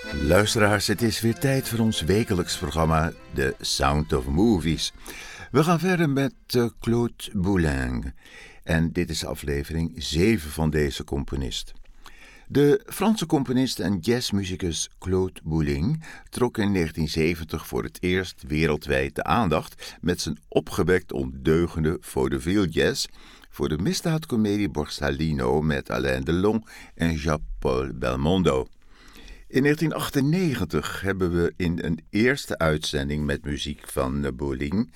Luisteraars, het is weer tijd voor ons wekelijks programma The Sound of Movies. We gaan verder met Claude Boulenc. En dit is aflevering 7 van deze componist. De Franse componist en jazzmuzikus Claude Boulenc trok in 1970 voor het eerst wereldwijd de aandacht met zijn opgewekt ondeugende vaudeville jazz voor de misdaadcomedie Borsalino met Alain Delon en Jean-Paul Belmondo. In 1998 hebben we in een eerste uitzending met muziek van Boulenc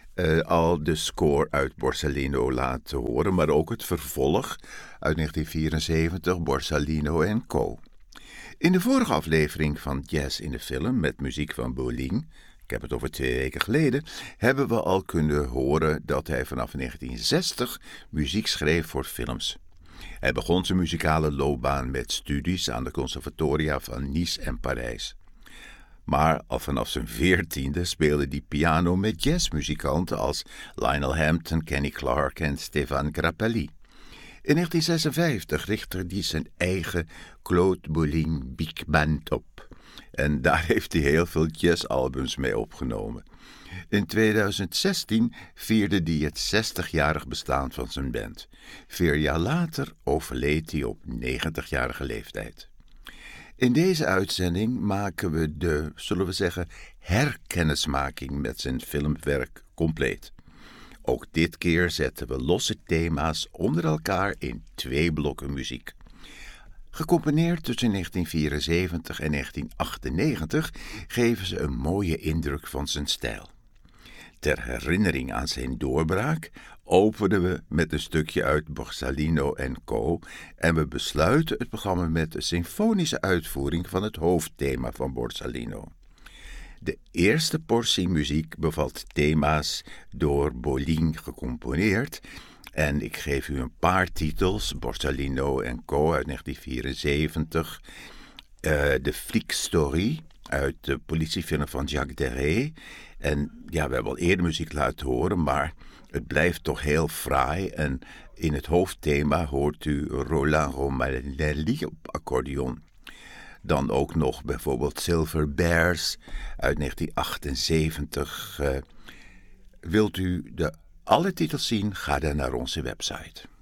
al de score uit Borsalino laten horen, maar ook het vervolg uit 1974, Borsalino & Co. In de vorige aflevering van Jazz in de Film met muziek van Boulenc, ik heb het over 2 weken geleden, hebben we al kunnen horen dat hij vanaf 1960 muziek schreef voor films. Hij begon zijn muzikale loopbaan met studies aan de conservatoria van Nice en Parijs. Maar al vanaf zijn 14e speelde hij piano met jazzmuzikanten als Lionel Hampton, Kenny Clarke en Stéphane Grappelli. In 1956 richtte hij zijn eigen Claude Boulenc Big Band op. En daar heeft hij heel veel jazzalbums mee opgenomen. In 2016 vierde hij het 60-jarig bestaan van zijn band. 4 jaar later overleed hij op 90-jarige leeftijd. In deze uitzending maken we de, zullen we zeggen, herkennismaking met zijn filmwerk compleet. Ook dit keer zetten we losse thema's onder elkaar in 2 blokken muziek. Gecomponeerd tussen 1974 en 1998 geven ze een mooie indruk van zijn stijl. Ter herinnering aan zijn doorbraak openen we met een stukje uit Borsalino & Co. En we besluiten het programma met de symfonische uitvoering van het hoofdthema van Borsalino. De eerste portie muziek bevat thema's door Boulenc gecomponeerd. En ik geef u een paar titels: Borsalino & Co. uit 1974, de Flic Story uit de politiefilm van Jacques Deray. En ja, we hebben al eerder muziek laten horen, maar het blijft toch heel fraai. En in het hoofdthema hoort u Roland Romanelli op accordeon. Dan ook nog bijvoorbeeld Silver Bears uit 1978. Wilt u alle titels zien? Ga dan naar onze website.